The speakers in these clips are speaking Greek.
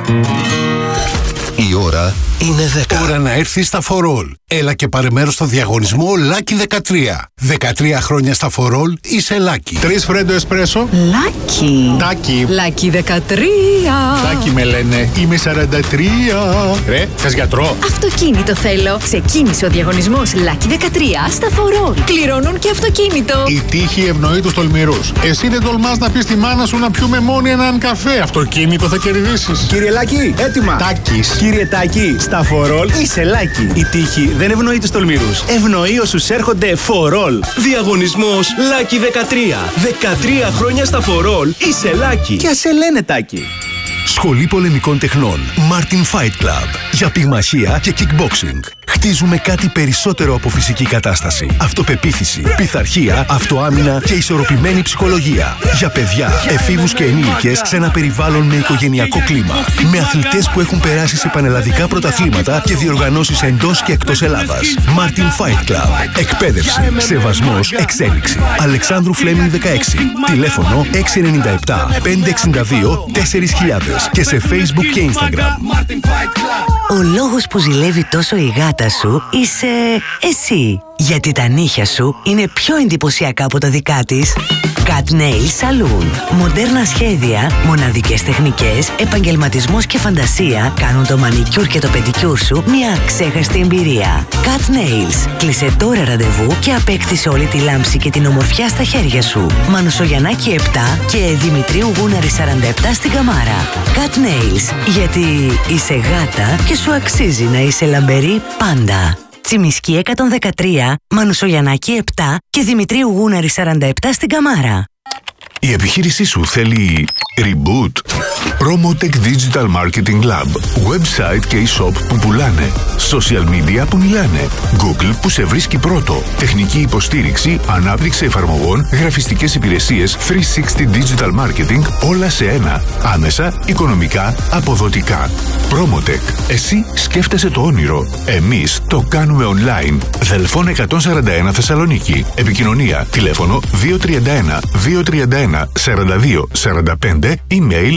Η ώρα είναι 10. Ώρα να έρθει στα For All. Έλα και πάρε μέρος στο διαγωνισμό Lucky 13. 13 χρόνια στα For All είσαι Lucky. 3 φρέντο εσπρέσο. Lucky. Τάκι. Lucky 13. Τάκι με λένε. Είμαι 43. Ρε, θες γιατρό? Αυτοκίνητο θέλω. Ξεκίνησε ο διαγωνισμός Lucky 13 στα For All. Κληρώνουν και αυτοκίνητο. Η τύχη ευνοεί τους τολμηρούς. Εσύ δεν τολμάς να πεις στη μάνα σου να πιούμε μόνοι έναν καφέ. Αυτοκίνητο θα κερδίσεις. Κύριε Λάκη, έτοιμα. Τάκης. Κύριε Τάκη, στα For All είσαι Λάκη. Η τύχη δεν ευνοεί τους τολμηρούς. Ευνοεί όσους έρχονται For All. Διαγωνισμός Lucky 13. 13 χρόνια στα For All είσαι Λάκη. Και ας σε λένε Τάκη. Σχολή Πολεμικών Τεχνών Martin Fight Club. Για πυγμαχία και kickboxing. Χτίζουμε κάτι περισσότερο από φυσική κατάσταση. Αυτοπεποίθηση, πειθαρχία, αυτοάμυνα και ισορροπημένη ψυχολογία. Για παιδιά, εφήβους και ενήλικες σε ένα περιβάλλον με οικογενειακό κλίμα. Με αθλητές που έχουν περάσει σε πανελλαδικά πρωταθλήματα και διοργανώσεις εντός και εκτός Ελλάδας. Martin Fight Club. Εκπαίδευση, σεβασμός, εξέλιξη. Αλεξάνδρου Φλέμινγκ 16. Τηλέφωνο 697 562 4000 και σε Facebook και Instagram. Ο λόγος που ζηλεύει τόσο η γάτα σου είσαι εσύ. Γιατί τα νύχια σου είναι πιο εντυπωσιακά από τα δικά της. Cat Nail Saloon. Μοντέρνα σχέδια, μοναδικές τεχνικές, επαγγελματισμός και φαντασία κάνουν το μανικιούρ και το πεντικιούρ σου μια ξέχαστη εμπειρία. Cat Nails. Κλείσε τώρα ραντεβού και απέκτησε όλη τη λάμψη και την ομορφιά στα χέρια σου. Μανουσογιαννάκη 7 και Δημητρίου Γούναρη 47 στην Καμάρα. Cat Nails. Γιατί είσαι γάτα και σου αξίζει να είσαι λαμπερή πάντα. Τσιμισκή 113, Μανουσογιαννάκη 7 και Δημητρίου Γούναρη 47 στην Καμάρα. Η επιχείρησή σου θέλει reboot? Promotech Digital Marketing Lab. Website και e-shop που πουλάνε. Social media που μιλάνε. Google που σε βρίσκει πρώτο. Τεχνική υποστήριξη, ανάπτυξη εφαρμογών, γραφιστικές υπηρεσίες, 360 Digital Marketing, όλα σε ένα. Άμεσα, οικονομικά, αποδοτικά. Promotech. Εσύ σκέφτεσαι το όνειρο. Εμείς το κάνουμε online. Δελφών 141 Θεσσαλονίκη. Επικοινωνία. Τηλέφωνο 231 231 4245, email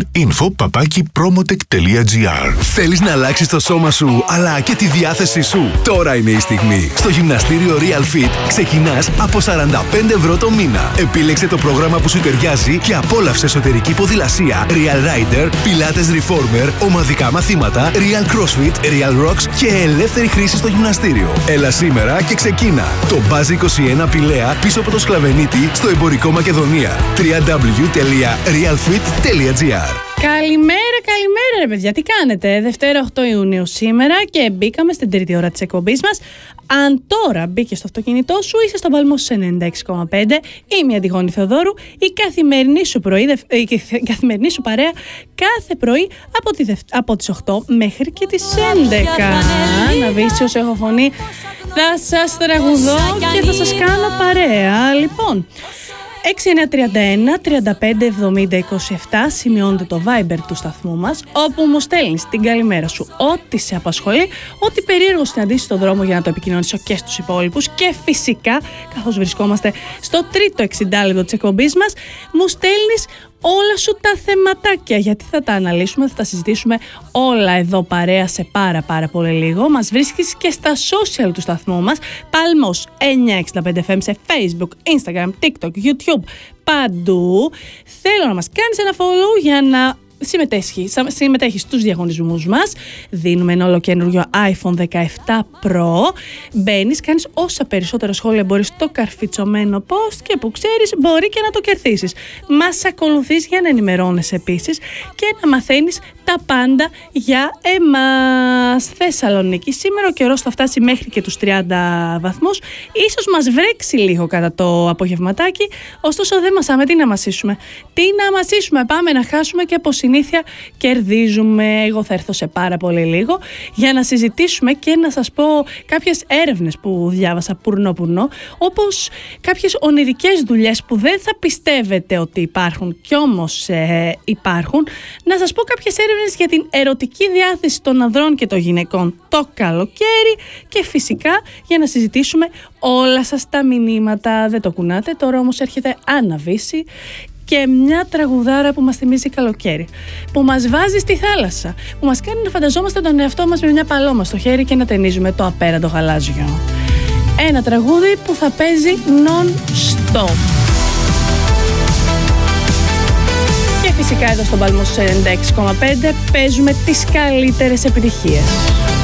info@promotech.gr. Θέλεις να αλλάξεις το σώμα σου αλλά και τη διάθεσή σου? Τώρα είναι η στιγμή. Στο γυμναστήριο Real Fit ξεκινάς από 45 ευρώ το μήνα. Επίλεξε το πρόγραμμα που σου ταιριάζει και απόλαυσε εσωτερική ποδηλασία, Real Rider, Pilates Reformer, ομαδικά μαθήματα, Real CrossFit, Real Rocks και ελεύθερη χρήση στο γυμναστήριο. Έλα σήμερα και ξεκίνα. Το Buzz 21 Πηλαία πίσω από το Σκλαβενίτη στο εμπορικό Μακεδονία. www.realfit.gr. Καλημέρα ρε παιδιά, τι κάνετε? Δευτέρα 8 Ιουνίου σήμερα και μπήκαμε στην τρίτη ώρα της εκπομπής μας. Αν τώρα μπήκε στο αυτοκίνητό σου, είσαι στον Παλμό 96,5. Είμαι η Αντιγόνη Θεοδόρου, η καθημερινή σου παρέα κάθε πρωί από τις 8 μέχρι και τις 11. Αναβίσιος, έχω φωνή, θα σας τραγουδώ και θα σας κάνω παρέα. Λοιπόν, 6931 35 70 27, σημειώνετε το Viber του σταθμού μας, όπου μου στέλνεις την καλημέρα σου, ό,τι σε απασχολεί, ό,τι περίεργο συναντήσεις στον δρόμο για να το επικοινωνήσω και στους υπόλοιπους, και φυσικά, καθώς βρισκόμαστε στο τρίτο 60 λεπτό της εκπομπής μας, μου στέλνεις όλα σου τα θεματάκια, γιατί θα τα αναλύσουμε, θα τα συζητήσουμε όλα εδώ παρέα σε πάρα πολύ λίγο. Μας βρίσκεις και στα social του σταθμού μας, Παλμός 965 FM σε Facebook, Instagram, TikTok, YouTube, παντού. Θέλω να μας κάνεις ένα follow για να συμμετέχεις στους διαγωνισμούς μας. Δίνουμε ένα ολοκένουργιο iPhone 17 Pro. Μπαίνεις, κάνεις όσα περισσότερα σχόλια μπορείς στο καρφιτσωμένο post και που ξέρεις μπορεί και να το κερδίσεις. Μας ακολουθείς για να ενημερώνεσαι επίσης και να μαθαίνεις τα πάντα για εμάς. Θεσσαλονίκη, σήμερα ο καιρός θα φτάσει μέχρι και τους 30 βαθμούς. Ίσως μας βρέξει λίγο κατά το απογευματάκι, ωστόσο δεν μασάμε. Τι να μασίσουμε? Πάμε να χάσουμε και από συνήθεια κερδίζουμε. Εγώ θα έρθω σε πάρα πολύ λίγο για να συζητήσουμε και να σας πω κάποιες έρευνες που διάβασα πουρνό, όπως κάποιες ονειρικές δουλειές που δεν θα πιστεύετε ότι υπάρχουν κι όμως υπάρχουν. Να σας πω κάποιες έρευνες για την ερωτική διάθεση των ανδρών και των γυναικών το καλοκαίρι και φυσικά για να συζητήσουμε όλα σας τα μηνύματα. Δεν το κουνάτε, τώρα όμως έρχεται Άννα Βύση και μια τραγουδάρα που μας θυμίζει καλοκαίρι, που μας βάζει στη θάλασσα, που μας κάνει να φανταζόμαστε τον εαυτό μας με μια παλώμα στο χέρι και να ταινίζουμε το απέραντο γαλάζιο. Ένα τραγούδι που θα παίζει non-stop. Και φυσικά εδώ στον Παλμό 96,5 παίζουμε τις καλύτερες επιτυχίες.